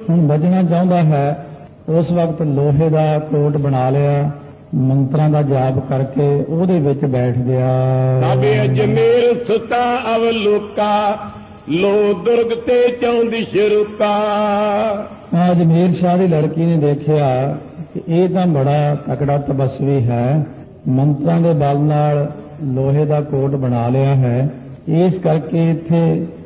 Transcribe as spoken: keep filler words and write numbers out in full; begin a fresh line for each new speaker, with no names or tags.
ਹੁਣ ਬਚਣਾ ਚਾਹੁੰਦਾ ਹੈ। ਉਸ ਵਕਤ ਲੋਹੇ ਦਾ ਕੋਟ ਬਣਾ ਲਿਆ, ਮੰਤਰਾਂ ਦਾ ਜਾਪ ਕਰਕੇ ਉਹਦੇ ਵਿੱਚ ਬੈਠ ਗਿਆ।
ਸਾਬੇ ਅਜਮੇਰ ਸੁਤਾ ਅਵਲੋਕਾ, ਲੋ ਦੁਰਗ ਤੇ ਚੌਂਦੀ ਸ਼ਰੂਕਾ।
ਅਜਮੇਰ ਸ਼ਾਹ ਦੀ ਲੜਕੀ ਨੇ ਦੇਖਿਆ ਕਿ ਇਹ ਤਾਂ ਬੜਾ ਤਕੜਾ ਤਪਸਵੀ ਹੈ, ਮੰਤਰਾਂ ਦੇ ਬਲ ਨਾਲ ਲੋਹੇ ਦਾ ਕੋਟ ਬਣਾ ਲਿਆ ਹੈ, ਇਸ ਕਰਕੇ ਇੱਥੇ